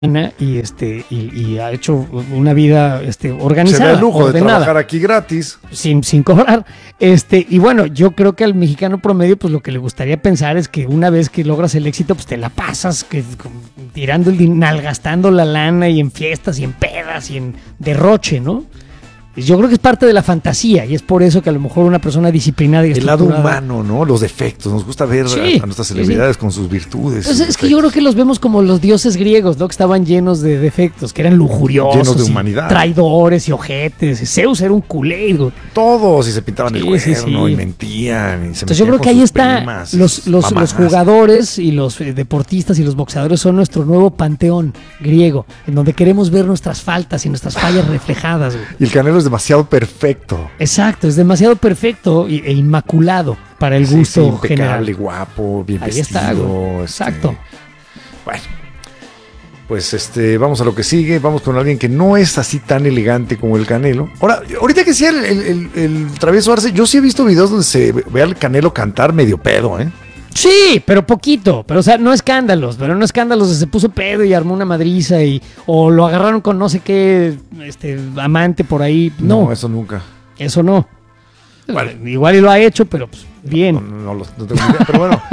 y ha hecho una vida organizada. Se da el lujo ordenada, de trabajar aquí gratis. sin cobrar. Y bueno, yo creo que al mexicano promedio, pues lo que le gustaría pensar es que una vez que logras el éxito, pues te la pasas tirando gastando la lana y en fiestas y en pedas y en derroche, ¿no? Yo creo que es parte de la fantasía y es por eso que a lo mejor una persona disciplinada y el lado humano, ¿no? Los defectos. Nos gusta ver a nuestras celebridades con sus virtudes. Pues es que yo creo que los vemos como los dioses griegos, ¿no? Que estaban llenos de defectos, que eran lujuriosos, llenos de humanidad, traidores y ojetes. Zeus era un culé. Todos, y se pintaban el cuerno y mentían. Y se Entonces yo creo que ahí está los jugadores y los deportistas y los boxeadores son nuestro nuevo panteón griego, en donde queremos ver nuestras faltas y nuestras fallas reflejadas, güey. Y el Canelo es demasiado perfecto. Exacto, es demasiado perfecto e inmaculado para el gusto impecable, general. Guapo, bien ahí vestido. Está, güey. Exacto. Bueno, pues vamos a lo que sigue. Vamos con alguien que no es así tan elegante como el Canelo. Ahorita que decía el Travieso Arce, yo sí he visto videos donde se ve al Canelo cantar medio pedo, ¿eh? Sí, pero poquito, pero o sea, no escándalos, se puso pedo y armó una madriza o lo agarraron con no sé qué amante por ahí. No, eso nunca. Eso no. Bueno, igual y lo ha hecho, pero pues bien. No tengo idea, pero bueno.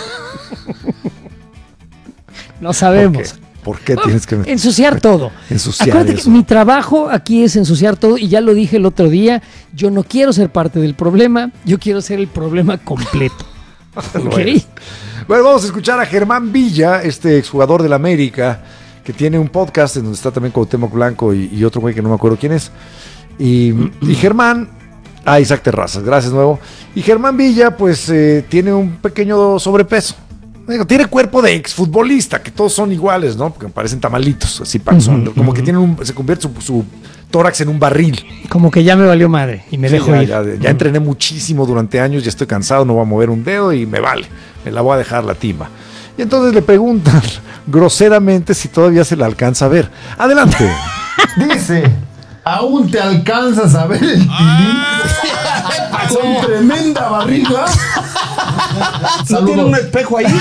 No sabemos. ¿Por qué tienes que ensuciar todo? Acuérdate que mi trabajo aquí es ensuciar todo y ya lo dije el otro día, yo no quiero ser parte del problema, yo quiero ser el problema completo. Okay. Bueno, vamos a escuchar a Germán Villa, exjugador del América, que tiene un podcast en donde está también Cuauhtémoc Blanco y otro güey que no me acuerdo quién es. Y Germán, Isaac Terrazas, gracias nuevo. Y Germán Villa, pues tiene un pequeño sobrepeso. Tiene cuerpo de exfutbolista, que todos son iguales, ¿no? Porque parecen tamalitos, así panzón. Como que tienen se convierte su tórax en un barril. Como que ya me valió madre y me dejo ir. Ya entrené muchísimo durante años, ya estoy cansado, no voy a mover un dedo y me vale. Me la voy a dejar la timba. Y entonces le preguntan groseramente si todavía se la alcanza a ver. Adelante. Dice, ¿aún te alcanzas a ver el tilín? Con tremenda barriga. ¿No tiene un espejo ahí?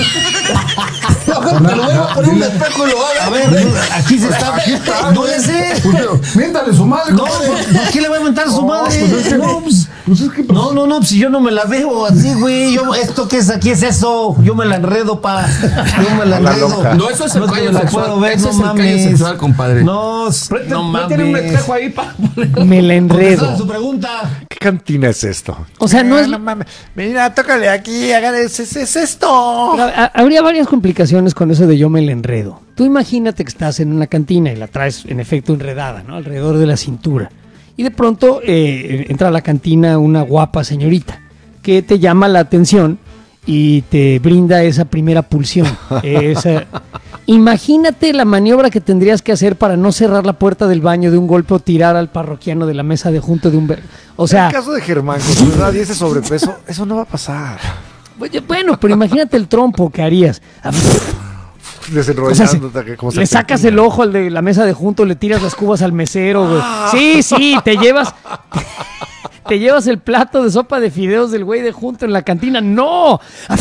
Te lo voy a poner un espejo y lo haga. A ver, aquí se está. No ese. Miéntale su madre. No, ¿por qué le voy a mentar a su madre? No, si yo no me la veo así, güey. ¿Esto qué es aquí? ¿Es eso? Yo me la enredo, pa. Yo me la enredo. No, eso es el callo sexual. Eso es el callo sexual, compadre. No mames. Tiene un espejo ahí, pa. Me la enredo. Su pregunta. ¿Qué cantina es esto? O sea, no es... No mames. Mira, tócale aquí, es esto. Habría varias complicaciones con eso de yo me la enredo. Tú imagínate que estás en una cantina y la traes en efecto enredada, ¿no? Alrededor de la cintura. Y de pronto entra a la cantina una guapa señorita que te llama la atención y te brinda esa primera pulsión. Imagínate la maniobra que tendrías que hacer para no cerrar la puerta del baño de un golpe o tirar al parroquiano de la mesa de junto de un... O sea, en el caso de Germán, con su edad y ese sobrepeso, eso no va a pasar. Bueno, pero imagínate el trompo que harías. Desenrollándote. O sea, le sacas el ojo al de la mesa de junto, le tiras las cubas al mesero, güey. Sí, te llevas el plato de sopa de fideos del güey de junto en la cantina. ¡No!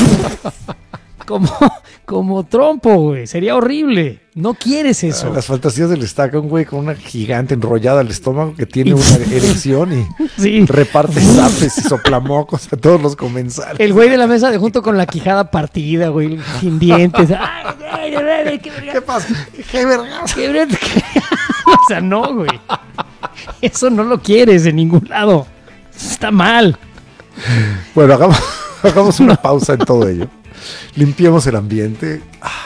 Como trompo, güey. Sería horrible. No quieres eso. Las fantasías del estaca, un güey con una gigante enrollada al estómago que tiene una erección y reparte zapes y soplamocos a todos los comensales. El güey de la mesa de junto con la quijada partida, güey, sin dientes. ¿Qué pasa? ¿Qué vergas? O sea, no, güey. Eso no lo quieres de ningún lado. Está mal. Bueno, hagamos una pausa en todo ello. Limpiemos el ambiente.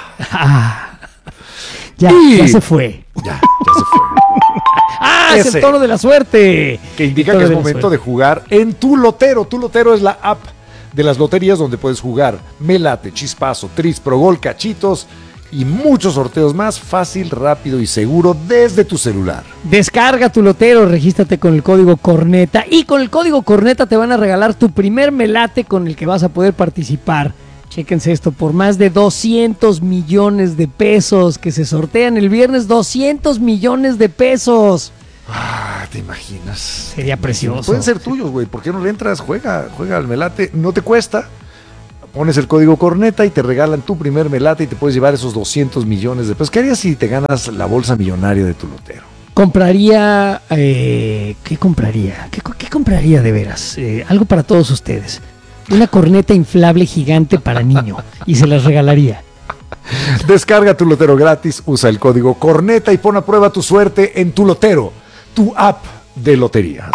Ya se fue. Ya se fue. Es el tono de la suerte. Que indica que es momento de jugar en Tu Lotero. Tu Lotero es la app de las loterías donde puedes jugar Melate, Chispazo, Tris, Progol, Cachitos y muchos sorteos más, fácil, rápido y seguro desde tu celular. Descarga Tu Lotero, regístrate con el código Corneta y con el código Corneta te van a regalar tu primer melate con el que vas a poder participar. Chéquense esto, por más de 200 millones de pesos que se sortean el viernes, 200 millones de pesos. ¿Te imaginas? Sería precioso. Pueden ser tuyos, güey. ¿Por qué no le entras? Juega al melate. No te cuesta. Pones el código corneta y te regalan tu primer melate y te puedes llevar esos 200 millones de pesos. ¿Qué harías si te ganas la bolsa millonaria de tu lotero? Compraría, ¿qué compraría? ¿Qué compraría de veras? Algo para todos ustedes. Una corneta inflable gigante para niño y se las regalaría. Descarga tu lotero gratis, usa el código corneta y pon a prueba tu suerte en tu lotero, tu app de loterías.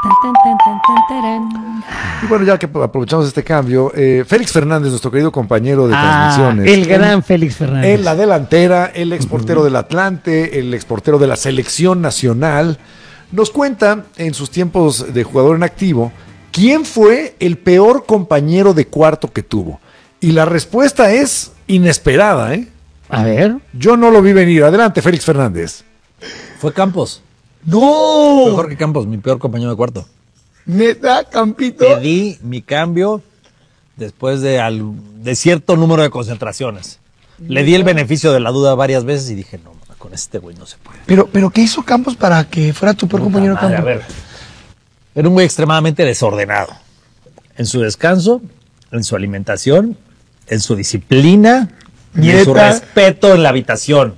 Y bueno, ya que aprovechamos este cambio, Félix Fernández, nuestro querido compañero de transmisiones. El gran Félix Fernández. En la delantera, el exportero del Atlante, el exportero de la selección nacional, nos cuenta en sus tiempos de jugador en activo, ¿quién fue el peor compañero de cuarto que tuvo? Y la respuesta es inesperada, ¿eh? A ver. Yo no lo vi venir. Adelante, Félix Fernández. Fue Campos. ¡No! Fue Jorge Campos, mi peor compañero de cuarto. Neta, Campito. Pedí mi cambio después de cierto número de concentraciones. Le di el beneficio de la duda varias veces y dije, no, con este güey no se puede. Pero ¿qué hizo Campos para que fuera tu peor compañero de Madre, campo? a ver, era un güey extremadamente desordenado. En su descanso, en su alimentación, en su disciplina y en su respeto en la habitación.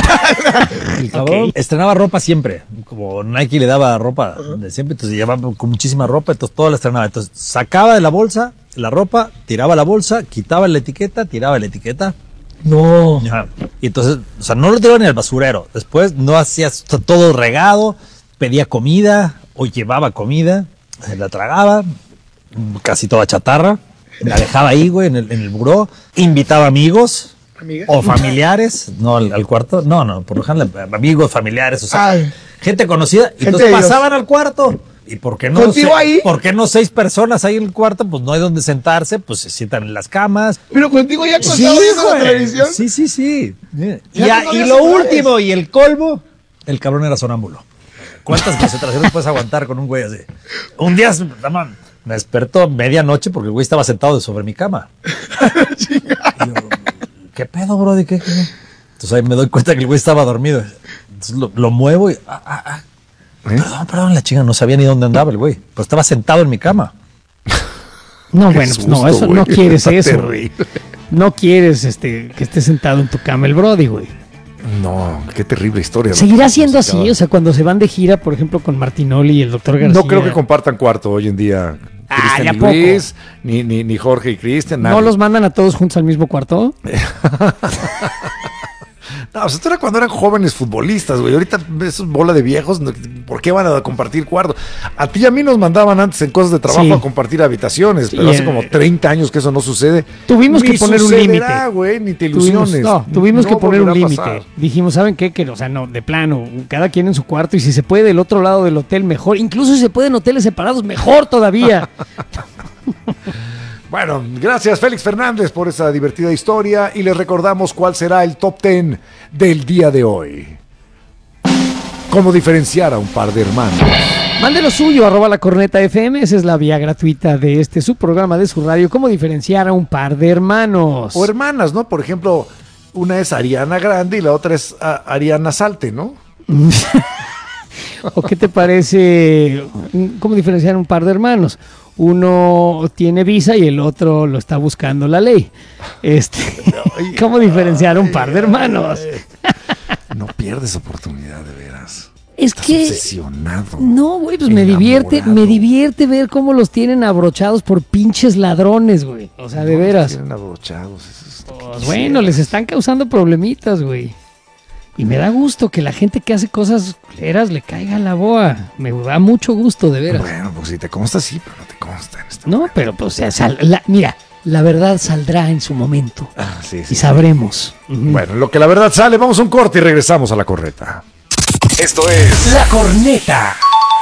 El cabrón estrenaba ropa siempre. Como Nike le daba ropa de siempre, entonces llevaba con muchísima ropa, entonces todo la estrenaba. Entonces sacaba de la bolsa la ropa, tiraba la bolsa, quitaba la etiqueta, tiraba la etiqueta. No. Ajá. Y entonces, o sea, no lo tiraba ni al basurero. Después no hacía todo regado, pedía comida o llevaba comida, se la tragaba, casi toda chatarra, la dejaba ahí, güey, en el buró, invitaba amigos. ¿Amigas? O familiares, no al cuarto, no, por lo general, amigos, familiares, o sea, Ay. gente conocida, y Gente entonces de Dios. pasaban al cuarto. ¿Y por qué no? ¿Contigo ahí? ¿Por qué no 6 personas ahí en el cuarto? Pues no hay donde sentarse, pues se sientan en las camas. Pero contigo ya contaba Sí, eso en la güey. televisión. Sí. Ya no Y había lo celulares. último y el colmo, el cabrón era sonámbulo. ¿Cuántas concentraciones puedes aguantar con un güey así? Un día me despertó medianoche porque el güey estaba sentado sobre mi cama. Y yo, ¿qué pedo, bro? ¿De qué? Entonces ahí me doy cuenta que el güey estaba dormido. Entonces lo muevo y... Perdón, la chinga, no sabía ni dónde andaba el güey. Pero estaba sentado en mi cama. No, Qué bueno, pues no, susto, eso güey. no quieres Está eso. terrible. No quieres que esté sentado en tu cama el Brody, güey. No, qué terrible historia. ¿Seguirá siendo Nos acaba- así? O sea, cuando se van de gira, por ejemplo, con Martinoli y el doctor García. No creo que compartan cuarto hoy en día. Cristian ¿a y poco? Luis, ni Jorge y Cristian. ¿No nadie. los mandan a todos juntos al mismo cuarto? No, o sea, esto era cuando eran jóvenes futbolistas, güey. Ahorita es bola de viejos. ¿Por qué van a compartir cuarto? A ti y a mí nos mandaban antes en cosas de trabajo Sí. a compartir habitaciones, Sí, pero hace como 30 años que eso no sucede. Tuvimos que Ni poner un sucederá, límite. güey, ni te ilusiones. Tuvimos que No poner un volverá a límite. pasar. Dijimos, ¿saben qué? Que, o sea, no, de plano, cada quien en su cuarto y si se puede del otro lado del hotel, mejor. Incluso si se puede en hoteles separados, mejor todavía. Bueno, gracias Félix Fernández por esa divertida historia y les recordamos cuál será el top 10 del día de hoy. ¿Cómo diferenciar a un par de hermanos? Mande lo suyo, @lacorneta_fm. Esa es la vía gratuita de su programa de su radio. ¿Cómo diferenciar a un par de hermanos? O hermanas, ¿no? Por ejemplo, una es Ariana Grande y la otra es Ariana Salte, ¿no? ¿O qué te parece? ¿Cómo diferenciar a un par de hermanos? Uno tiene visa y el otro lo está buscando la ley. ¿Cómo diferenciar a un par de hermanos? No pierdes oportunidad, de veras. Es Estás que obsesionado. no, güey, pues me Enamorado. divierte ver cómo los tienen abrochados por pinches ladrones, güey. O sea, de No, veras. Tienen abrochados. Eso es lo que Pues bueno, les están causando problemitas, güey. Y me da gusto que la gente que hace cosas culeras le caiga la boa. Me da mucho gusto, de veras. Bueno, pues si te consta, sí, pero no te consta en esta. No, pero pues, o sea, mira, la verdad saldrá en su momento. Sí, Y sabremos. Ujú. Bueno, lo que la verdad sale, vamos a un corte y regresamos a la corneta. Esto es La Corneta.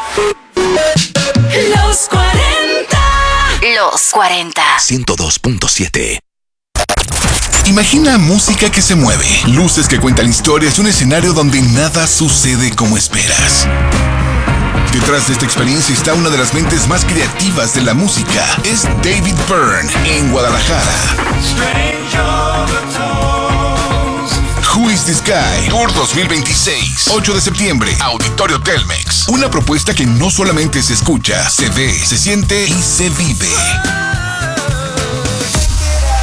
Los 40. Los 40. 102.7. Imagina música que se mueve, luces que cuentan historias y un escenario donde nada sucede como esperas. Detrás de esta experiencia está una de las mentes más creativas de la música. Es David Byrne en Guadalajara. Who is this guy? Tour 2026, 8 de septiembre, Auditorio Telmex. Una propuesta que no solamente se escucha, se ve, se siente y se vive.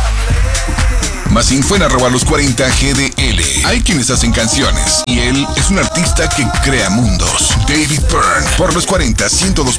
Más info en @los40GDL. Hay quienes hacen canciones y él es un artista que crea mundos. David Byrne, por los 40, 102.